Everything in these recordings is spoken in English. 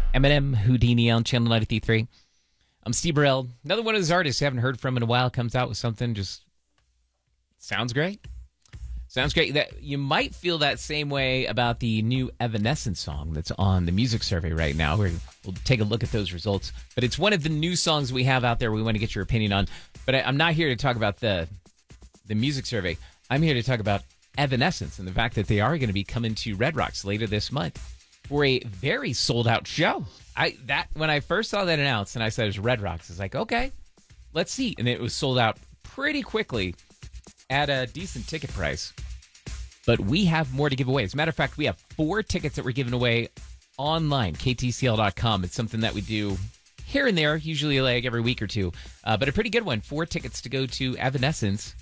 Eminem, Houdini on Channel 93.3. I'm Steve Burrell. Another one of those artists you haven't heard from in a while comes out with something just sounds great. Sounds great. That you might feel that same way about the new Evanescence song that's on the music survey right now. We'll take a look at those results. But it's one of the new songs we have out there we want to get your opinion on. But I'm not here to talk about the music survey. I'm here to talk about Evanescence and the fact that they are going to be coming to Red Rocks later this month for a very sold-out show. When I first saw that announced and I said it was Red Rocks, I was like, okay, let's see. And it was sold out pretty quickly at a decent ticket price. But we have more to give away. As a matter of fact, we have 4 tickets that we're giving away online, ktcl.com. It's something that we do here and there, usually like every week or two. But a pretty good one. 4 tickets to go to Evanescence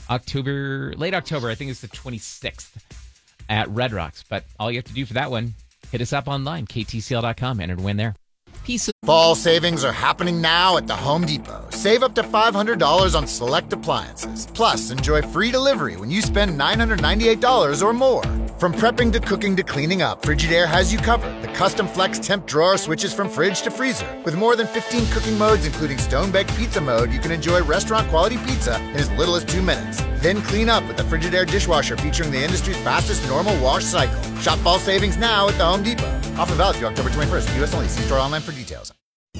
late October. I think it's the 26th at Red Rocks. But all you have to do for that one, hit us up online, ktcl.com, enter to win there. Peace. Fall savings are happening now at the Home Depot. Save up to $500 on select appliances. Plus, enjoy free delivery when you spend $998 or more. From prepping to cooking to cleaning up, Frigidaire has you covered. The custom flex temp drawer switches from fridge to freezer. With more than 15 cooking modes, including stone-baked pizza mode, you can enjoy restaurant-quality pizza in as little as 2 minutes. Then clean up with the Frigidaire dishwasher featuring the industry's fastest normal wash cycle. Shop fall savings now at the Home Depot. Offer valid through October 21st. U.S. only. See store online for details.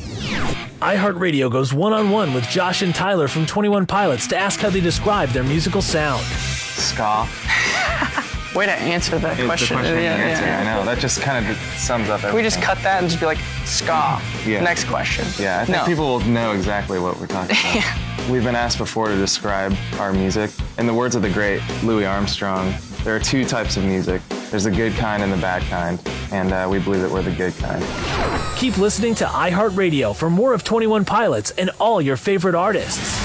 iHeartRadio goes one-on-one with Josh and Tyler from 21 Pilots to ask how they describe their musical sound. Ska. Way to answer that question. Yeah. I know. That just kind of sums up everything. Can we just cut that and just be like, ska? Yeah. Next question. Yeah, I think people will know exactly what we're talking about. We've been asked before to describe our music. In the words of the great Louis Armstrong, there are 2 types of music. There's the good kind and the bad kind, and we believe that we're the good kind. Keep listening to iHeartRadio for more of 21 Pilots and all your favorite artists.